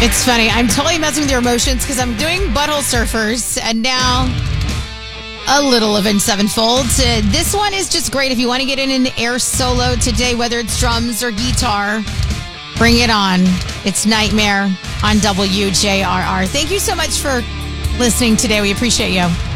It's funny. I'm totally messing with your emotions because I'm doing Butthole Surfers and now a little Avenged Sevenfold. This one is just great if you want to get in an air solo today, whether it's drums or guitar. Bring it on. It's Nightmare on WJRR. Thank you so much for listening today. We appreciate you.